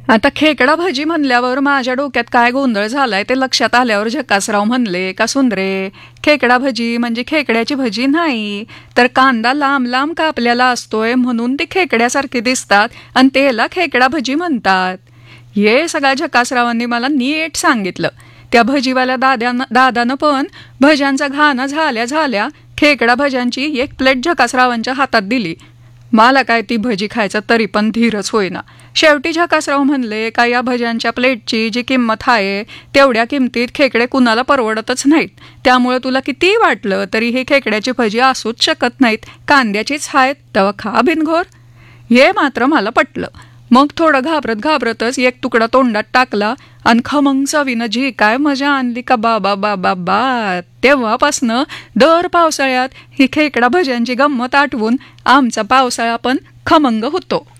आता खेकडा भजी म्हणल्यावर माझ्या डोक्यात काय गोंधळ झालाय ते लक्षात आल्यावर झकासराव म्हणले, का सुंदरे, खेकडा भजी म्हणजे खेकड्याची भजी नाही, तर कांदा लांब लांब कापलेला असतोय म्हणून ती खेकड्यासारखी दिसतात आणि त्याला खेकडा भजी म्हणतात. हे सगळ्या झकासरावांनी मला नीट सांगितलं. त्या भजीवाल्या दादानं पण भज्यांचा घाणा झाल्या झाल्या खेकडा भज्यांची एक प्लेट झकासरावांच्या हातात दिली. मला काय ती भजी खायचा तरी पण धीरच होईना. शेवटी झकासराव म्हणले, का या भज्यांच्या प्लेटची जी किंमत आहे तेवढ्या किमतीत खेकडे कुणाला परवडतच नाहीत, त्यामुळे तुला किती वाटलं तरी ही खेकड्याची भजी असूच शकत नाहीत, कांद्याचीच आहेत, तेव्हा खा बिनघोर. हे मात्र मला पटलं. मग थोडं घाबरत घाबरतच एक तुकडा तोंडात टाकला आणि खमंग चवीनं जी काय मजा आणली का बाबा बाबा बा. तेव्हापासनं दर पावसाळ्यात ही खेकडा भज्यांची गंमत आठवून आमचा पावसाळा पण खमंग होतो.